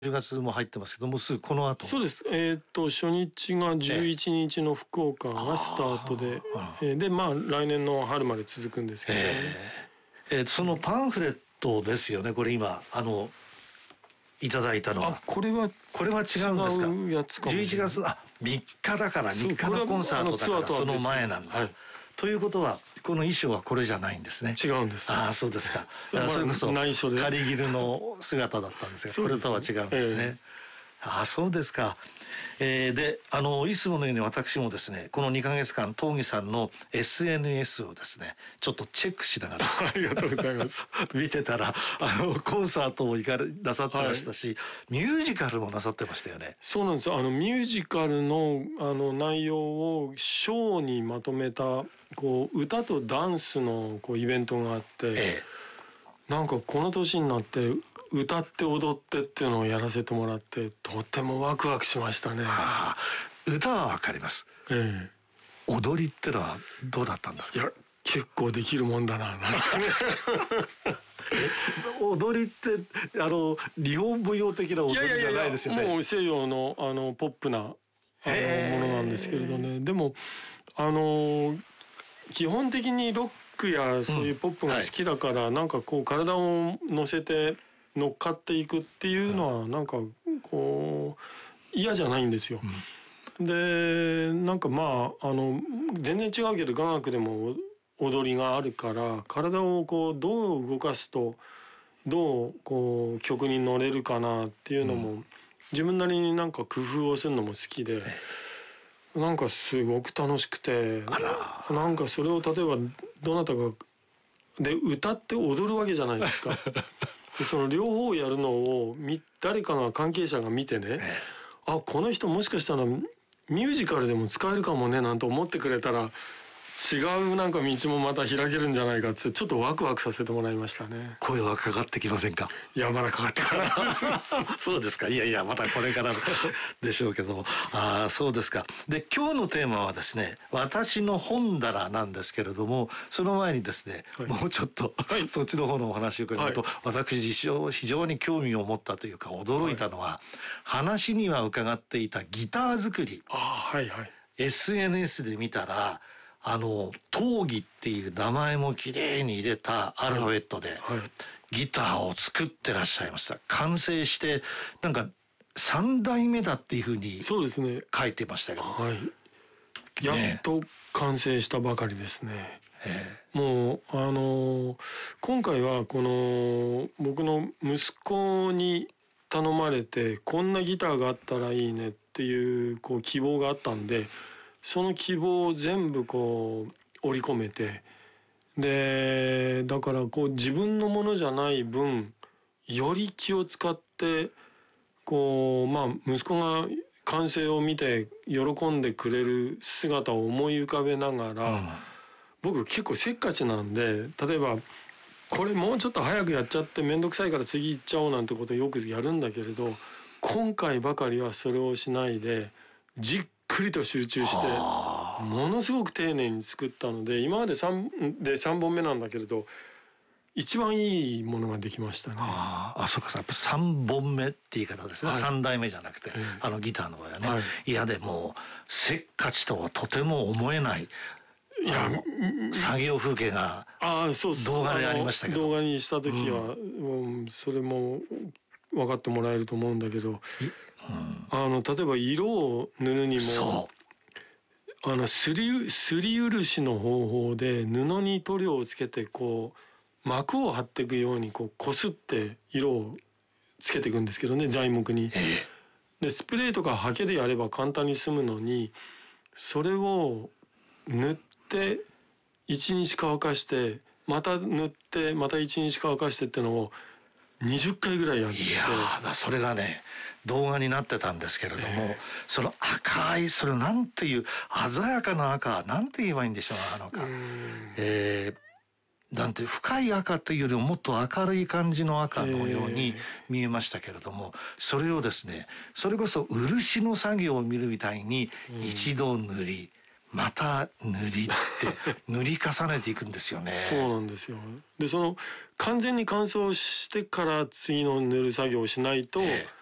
10月も入ってますけども、すぐこの後。 そうです。初日が11日の福岡がスタートで、で、まあ、来年の春まで続くんですけどね。 そのパンフレットですよね、これ今、いただいたのは。 これは違うんですか。 やつかもしれない。 11月、3日だから、3日のコンサートだから、その前なんだ。ということは、この衣装はこれじゃないんですね。 違うんです。 ああ、そうですか。それこそ、仮着るの姿だったんですが、これとは違うんですね。ああ、そうですか。で、いつものように私もですね、この2ヶ月間、東儀さんの SNS をですね、ちょっとチェックしながら。 ありがとうございます。 見てたら、コンサートをなさってましたし、ミュージカルもなさってましたよね。 そうなんですよ。ミュージカルの、内容をショーにまとめた、歌とダンスの、イベントがあって、なんかこの年になって、歌って踊ってっていうのをやらせてもらって、とてもワクワクしましたね。 歌はわかります。踊りってのはどうだったんですか？ いや、結構できるもんだな、なんてね。 踊りって、日本舞踊的な踊りじゃないですよね。 もう西洋の、ポップな、ものなんですけれどね。でも、基本的にロックやそういうポップが好きだから、なんか体を乗せて乗っかっていくっていうのは、なんか嫌じゃないんですよ。で、なんかまあ、全然違うけど雅楽でも踊りがあるから、体をどう動かすと、どう曲に乗れるかなっていうのも、自分なりになんか工夫をするのも好きで、なんかすごく楽しくて、なんかそれを例えばどなたかで歌って踊るわけじゃないですか。でその両方やるのを誰かが関係者が見てね、あ、この人もしかしたらミュージカルでも使えるかもねなんて思ってくれたら、違うなんか道もまた開けるんじゃないかって、ちょっとワクワクさせてもらいましたね。 声はかかってきませんか？ いや、まだかかってからそうですか。いやいや、またこれからでしょうけども。ああ、そうですか。で、今日のテーマはですね、私の本棚なんですけれども、その前にですね、もうちょっと、そっちの方のお話を伺うと、私非常に興味を持ったというか驚いたのは、話には伺っていたギター作り。SNS で見たら、陶儀っていう名前もきれいに入れたアルファベットで、ギターを作ってらっしゃいました。完成して、なんか3代目だっていうふうに書いてましたけど。 やっと完成したばかりですね。もう、今回はこの僕の息子に頼まれて、こんなギターがあったらいいねっていう、希望があったんで、その希望を全部織り込めて、で、だから自分のものじゃない分、より気を使って、まあ、息子が完成を見て喜んでくれる姿を思い浮かべながら、僕結構せっかちなんで、例えば、これもうちょっと早くやっちゃってめんどくさいから次行っちゃおうなんてことをよくやるんだけれど、今回ばかりはそれをしないで、じっくりと集中して、ものすごく丁寧に作ったので、今まで3本目なんだけれど、一番いいものができましたね。 そうか、やっぱ3本目って言い方ですね。3代目じゃなくて、ギターの場合はね。いや、でも、せっかちとはとても思えない、作業風景が、動画でありましたけど。 動画にした時は、それも分かってもらえると思うんだけど、例えば色を塗るにも、すり漆の方法で布に塗料をつけて膜を張っていくようにこすって色をつけていくんですけどね、材木に。でスプレーとかハケでやれば簡単に済むのに、それを塗って1日乾かしてまた塗ってまた1日乾かしてってのを20回ぐらいやって。 いや、それがね、動画になってたんですけれども、その赤い、それなんていう、鮮やかな赤、なんて言えばいいんでしょう、なんて深い赤というよりももっと明るい感じの赤のように見えましたけれども、それをですね、それこそ漆の作業を見るみたいに一度塗り、また塗りって塗り重ねていくんですよね。 そうなんですよ。で、完全に乾燥してから次の塗る作業をしないと、